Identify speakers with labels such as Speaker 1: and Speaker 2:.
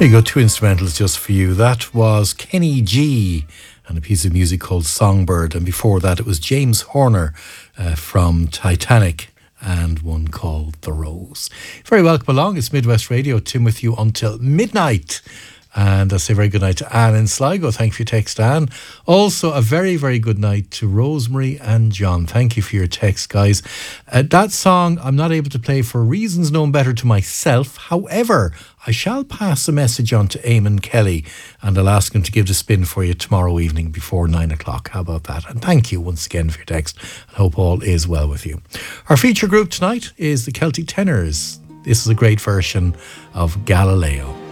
Speaker 1: There you go, two instrumentals just for you. That was Kenny G and a piece of music called Songbird. And before that, it was James Horner from Titanic and one called The Rose. Very welcome along. It's Midwest Radio. Tim with you until midnight. And I say very good night to Anne in Sligo. Thank you for your text, Anne. Also, a very, very good night to Rosemary and John. Thank you for your text, guys. That song I'm not able to play for reasons known better to myself. However, I shall pass a message on to Eamon Kelly and I'll ask him to give the spin for you tomorrow evening before 9 o'clock. How about that? And thank you once again for your text. I hope all is well with you. Our feature group tonight is the Celtic Tenors. This is a great version of Galileo.